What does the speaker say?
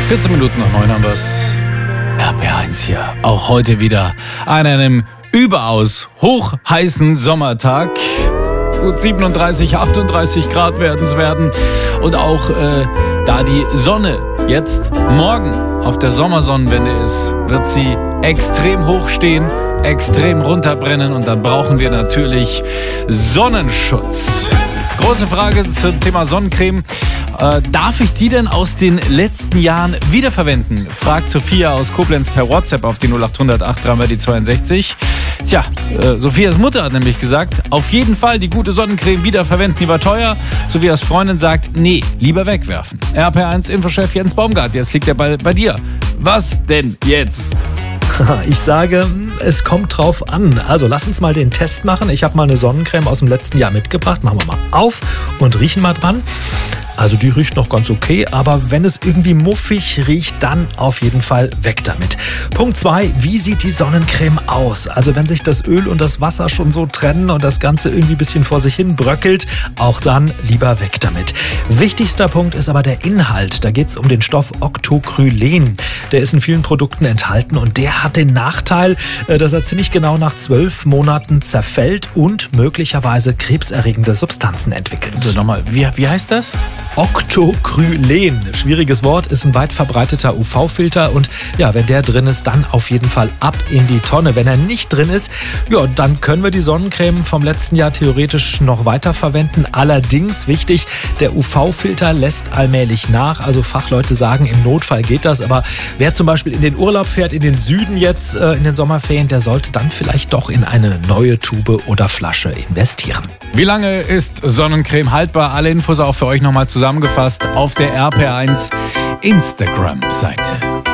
14 Minuten nach 9 haben wir's. RPR1 hier. Auch heute wieder an einem überaus hochheißen Sommertag. Gut 37, 38 Grad werden es werden. Und auch da die Sonne jetzt morgen auf der Sommersonnenwende ist, wird sie extrem hoch stehen, extrem runterbrennen und dann brauchen wir natürlich Sonnenschutz. Große Frage zum Thema Sonnencreme. Darf ich die denn aus den letzten Jahren wiederverwenden? Fragt Sophia aus Koblenz per WhatsApp auf die 0800 8 die 62. Tja, Sophias Mutter hat nämlich gesagt, auf jeden Fall die gute Sonnencreme wiederverwenden, die war teuer. Sophias Freundin sagt, nee, lieber wegwerfen. RPR1 Infochef Jens Baumgart, jetzt liegt der Ball bei dir. Was denn jetzt? Ich sage, es kommt drauf an. Also lass uns mal den Test machen. Ich habe mal eine Sonnencreme aus dem letzten Jahr mitgebracht. Machen wir mal auf und riechen mal dran. Also die riecht noch ganz okay, aber wenn es irgendwie muffig riecht, dann auf jeden Fall weg damit. Punkt 2, wie sieht die Sonnencreme aus? Also wenn sich das Öl und das Wasser schon so trennen und das Ganze irgendwie ein bisschen vor sich hin bröckelt, auch dann lieber weg damit. Wichtigster Punkt ist aber der Inhalt. Da geht es um den Stoff Octocrylen. Der ist in vielen Produkten enthalten und der hat den Nachteil, dass er ziemlich genau nach 12 Monaten zerfällt und möglicherweise krebserregende Substanzen entwickelt. Also nochmal, wie heißt das? Octocrylen. Schwieriges Wort, ist ein weit verbreiteter UV-Filter und ja, wenn der drin ist, dann auf jeden Fall ab in die Tonne. Wenn er nicht drin ist, ja, dann können wir die Sonnencreme vom letzten Jahr theoretisch noch weiter verwenden. Allerdings wichtig, der UV-Filter lässt allmählich nach. Also Fachleute sagen, im Notfall geht das, aber wer zum Beispiel in den Urlaub fährt, in den Süden jetzt in den Sommerferien, der sollte dann vielleicht doch in eine neue Tube oder Flasche investieren. Wie lange ist Sonnencreme haltbar? Alle Infos auch für euch nochmal zusammengefasst auf der RPR1 Instagram-Seite.